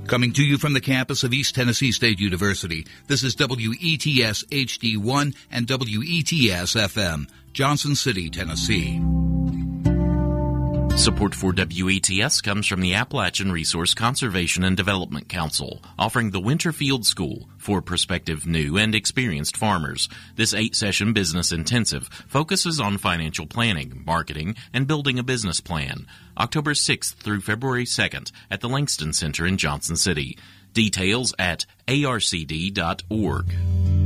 Coming to you from the campus of East Tennessee State University, this is WETS HD1 and WETS FM, Johnson City, Tennessee. Support for WETS comes from the Appalachian Resource Conservation and Development Council, offering the Winterfield School for prospective new and experienced farmers. This 8-session business intensive focuses on financial planning, marketing, and building a business plan. October 6th through February 2nd at the Langston Center in Johnson City. Details at arcd.org.